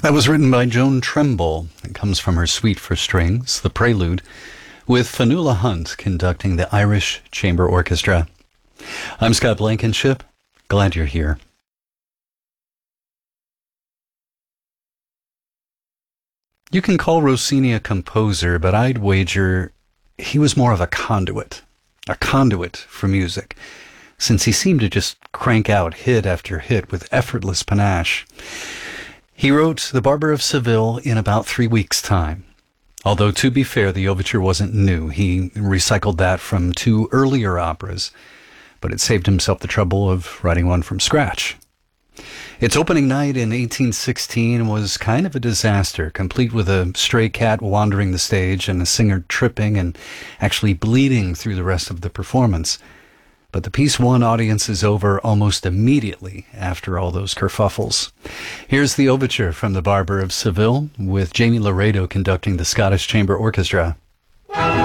That was written by Joan Trimble. It comes from her Suite for Strings, The Prelude, with Fionnuala Hunt conducting the Irish Chamber Orchestra. I'm Scott Blankenship. Glad you're here. You can call Rossini a composer, but I'd wager he was more of a conduit for music, since he seemed to just crank out hit after hit with effortless panache. He wrote The Barber of Seville in about 3 weeks' time. Although, to be fair, the overture wasn't new. He recycled that from 2 earlier operas, but it saved himself the trouble of writing one from scratch. Its opening night in 1816 was kind of a disaster, complete with a stray cat wandering the stage and a singer tripping and actually bleeding through the rest of the performance. But the piece won audiences over almost immediately after all those kerfuffles. Here's the overture from The Barber of Seville, with Jamie Laredo conducting the Scottish Chamber Orchestra.